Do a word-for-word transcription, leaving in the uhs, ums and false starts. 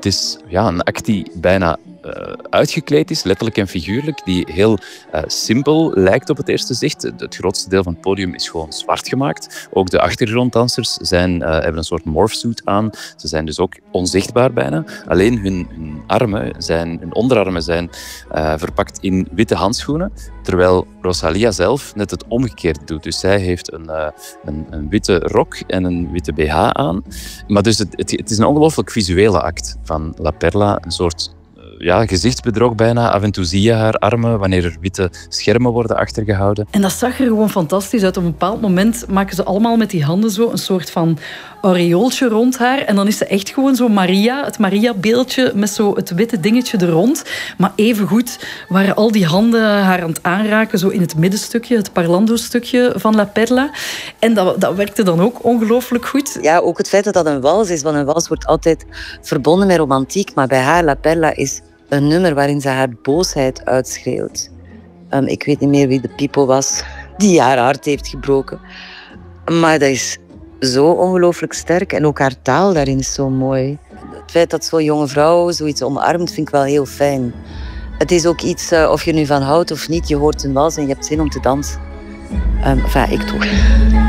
Het is ja, een act die bijna uh, uitgekleed is, letterlijk en figuurlijk, die heel uh, simpel lijkt op het eerste zicht. Het grootste deel van het podium is gewoon zwart gemaakt. Ook de achtergronddansers zijn, uh, hebben een soort morphsuit aan. Ze zijn dus ook onzichtbaar bijna. Alleen hun, hun armen, zijn, hun onderarmen zijn uh, verpakt in witte handschoenen, terwijl Rosalía zelf net het omgekeerd doet. Dus zij heeft een, uh, een, een witte rok en een witte B H aan. Maar dus het, het, het is een ongelooflijk visuele act van La Perla. Een soort uh, ja, gezichtsbedrog bijna. Af en toe zie je haar armen wanneer er witte schermen worden achtergehouden. En dat zag er gewoon fantastisch uit. Op een bepaald moment maken ze allemaal met die handen zo een soort van aureooltje rond haar. En dan is ze echt gewoon zo Maria, het Maria-beeldje met zo het witte dingetje er rond. Maar evengoed waren al die handen haar aan het aanraken, zo in het middenstukje, het parlando-stukje van La Perla. En dat, dat werkte dan ook ongelooflijk goed. Ja, ook het feit dat dat een wals is, want een wals wordt altijd verbonden met romantiek. Maar bij haar, La Perla, is een nummer waarin ze haar boosheid uitschreeuwt. Um, ik weet niet meer wie de pipo was die haar hart heeft gebroken. Maar dat is zo ongelooflijk sterk. En ook haar taal daarin is zo mooi. Het feit dat zo'n jonge vrouw zoiets omarmt, vind ik wel heel fijn. Het is ook iets, uh, of je er nu van houdt of niet, je hoort een wals en je hebt zin om te dansen. Um, enfin, ik toch.